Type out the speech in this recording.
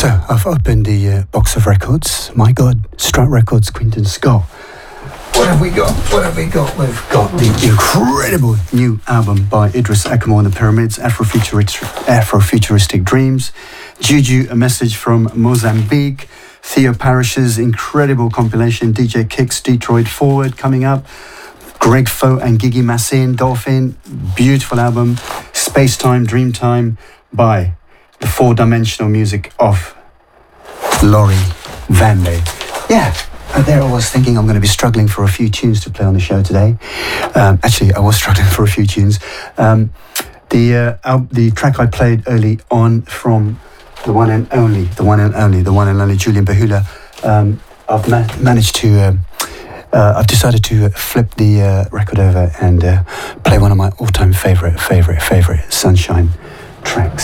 So I've opened the box of records. My God, Strut Records, Quinton Scott. What have we got? What have we got? We've got the incredible new album by Idris Ackamoor and the Pyramids, Afrofuturistic Dreams. Juju, A Message from Mozambique. Theo Parrish's incredible compilation, DJ Kicks, Detroit Forward, coming up. Greg Foe and Gigi Massin, Dolphin, beautiful album. Space-Time, Dreamtime by the four-dimensional music of Laurie Van Lay. Yeah, there I was thinking I'm going to be struggling for a few tunes to play on the show today. Actually, I was struggling for a few tunes. The track I played early on from the one and only Julian Behula, I've managed to... I've decided to flip the record over and play one of my all-time favorite Sunshine tracks.